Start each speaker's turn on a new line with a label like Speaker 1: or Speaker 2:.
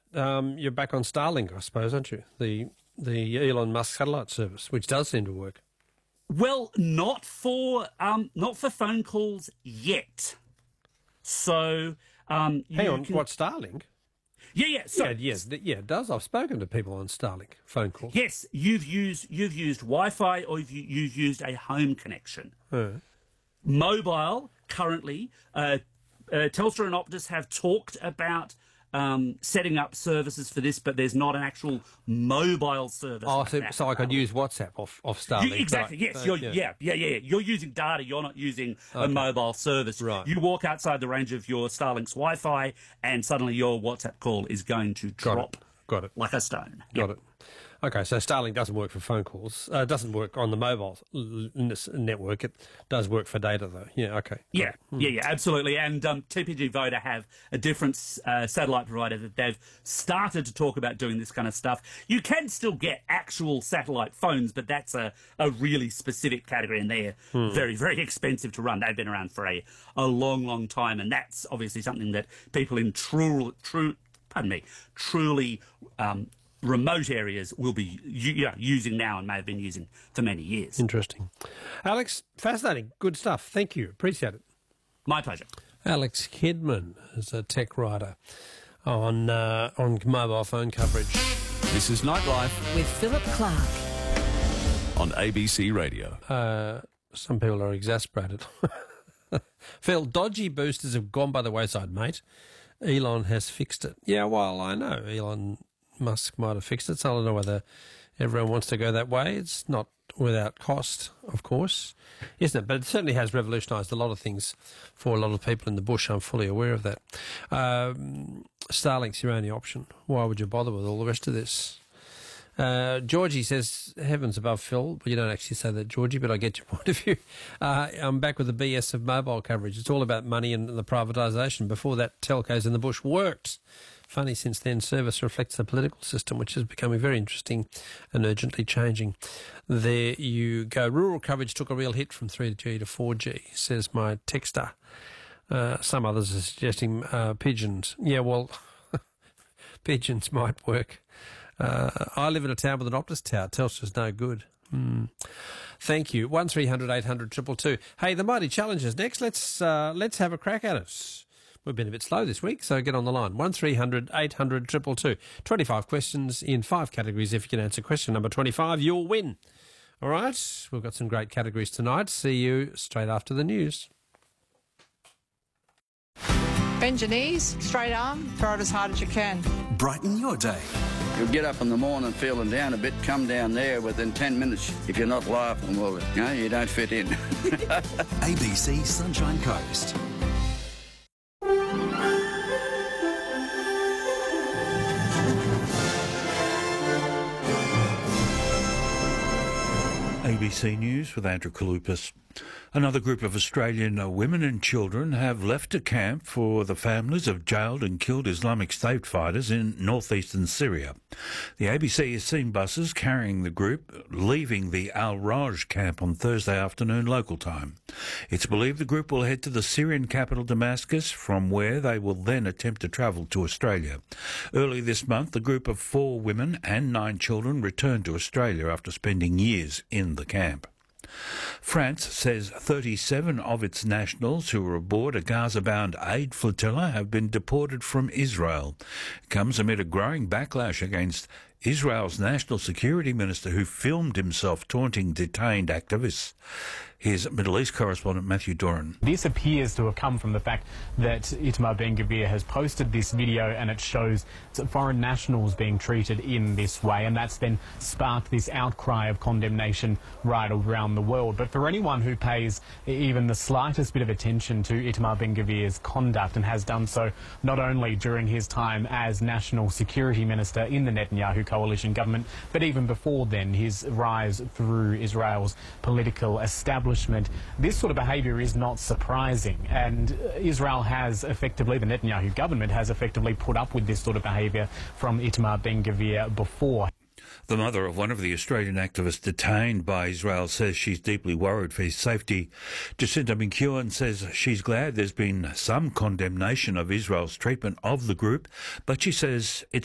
Speaker 1: you're back on Starlink, I suppose, aren't you? The Elon Musk satellite service, which does seem to work.
Speaker 2: Well, not for phone calls yet. So,
Speaker 1: hang on, what, Starlink?
Speaker 2: Yeah. So,
Speaker 1: it does. I've spoken to people on Starlink phone calls.
Speaker 2: Yes, you've used Wi-Fi or you've used a home connection. Mobile currently, Telstra and Optus have talked about setting up services for this, but there's not an actual mobile service.
Speaker 1: Oh, so I could use WhatsApp off Starlink.
Speaker 2: Exactly,
Speaker 1: right.
Speaker 2: yes. You're using data, you're not using a mobile service.
Speaker 1: Right.
Speaker 2: You walk outside the range of your Starlink's Wi-Fi and suddenly your WhatsApp call is going to drop.
Speaker 1: Got it.
Speaker 2: Like a stone.
Speaker 1: Got it. Okay, so Starlink doesn't work for phone calls. It doesn't work on the mobile network. It does work for data, though. Yeah, okay.
Speaker 2: Yeah, absolutely. And TPG Voda have a different satellite provider that they've started to talk about doing this kind of stuff. You can still get actual satellite phones, but that's a really specific category, and they're very, very expensive to run. They've been around for a long, long time, and that's obviously something that people in truly remote areas will be using now and may have been using for many years.
Speaker 1: Interesting. Alex, fascinating. Good stuff. Thank you. Appreciate it.
Speaker 2: My pleasure.
Speaker 1: Alex Kidman is a tech writer on mobile phone coverage.
Speaker 3: This is Nightlife
Speaker 4: with Philip Clark
Speaker 3: on ABC Radio.
Speaker 1: Some people are exasperated. Phil, dodgy boosters have gone by the wayside, mate. Elon has fixed it. Yeah, well, I know Elon Musk might have fixed it, so I don't know whether everyone wants to go that way. It's not without cost, of course, isn't it? But it certainly has revolutionised a lot of things for a lot of people in the bush. I'm fully aware of that. Starlink's your only option. Why would you bother with all the rest of this? Georgie says, heavens above, Phil. Well, you don't actually say that, Georgie, but I get your point of view. I'm back with the BS of mobile coverage. It's all about money and the privatisation. Before that, telcos in the bush worked. Funny, since then, service reflects the political system, which is becoming very interesting and urgently changing. There you go. Rural coverage took a real hit from 3G to 4G, says my texter. Some others are suggesting pigeons. Yeah, well, pigeons might work. I live in a town with an Optus tower. Telstra's no good. Thank you. 1300 800 222. Hey, the Mighty Challenge is next. Let's have a crack at it. We've been a bit slow this week, so get on the line. 1300 800 222. 25 questions in 5 categories. If you can answer question number 25, you'll win. All right, we've got some great categories tonight. See you straight after the news.
Speaker 5: Bend your knees, straight arm, throw it as hard as you can.
Speaker 6: Brighten your day.
Speaker 7: You get up in the morning feeling down a bit, come down there within 10 minutes. If you're not laughing, well, you don't fit in.
Speaker 6: ABC Sunshine Coast.
Speaker 8: ABC News with Andrew Kalupas. Another group of Australian women and children have left a camp for the families of jailed and killed Islamic State fighters in northeastern Syria. The ABC has seen buses carrying the group leaving the Al-Raj camp on Thursday afternoon local time. It's believed the group will head to the Syrian capital Damascus, from where they will then attempt to travel to Australia. Early this month, the group of 4 women and 9 children returned to Australia after spending years in the camp. France says 37 of its nationals who were aboard a Gaza-bound aid flotilla have been deported from Israel. It comes amid a growing backlash against Israel's national security minister, who filmed himself taunting detained activists. Here's Middle East correspondent Matthew Doran.
Speaker 9: This appears to have come from the fact that Itamar Ben-Gvir has posted this video, and it shows foreign nationals being treated in this way, and that's then sparked this outcry of condemnation right around the world. But for anyone who pays even the slightest bit of attention to Itamar Ben-Gvir's conduct, and has done so not only during his time as National Security Minister in the Netanyahu coalition government, but even before then, his rise through Israel's political establishment, this sort of behaviour is not surprising, and Israel has effectively, the Netanyahu government has effectively put up with this sort of behaviour from Itamar Ben-Gvir before.
Speaker 8: The mother of one of the Australian activists detained by Israel says she's deeply worried for his safety. Jacinta McEwen says she's glad there's been some condemnation of Israel's treatment of the group, but she says it's